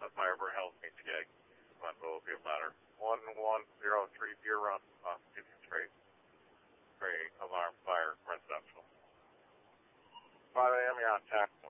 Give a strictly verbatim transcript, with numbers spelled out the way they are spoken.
Delta Firebird Health Meet Gag. One will be a matter. one one zero three Deer Run, uh, Union Street. Three alarm fire residential. five A M, you're on tech.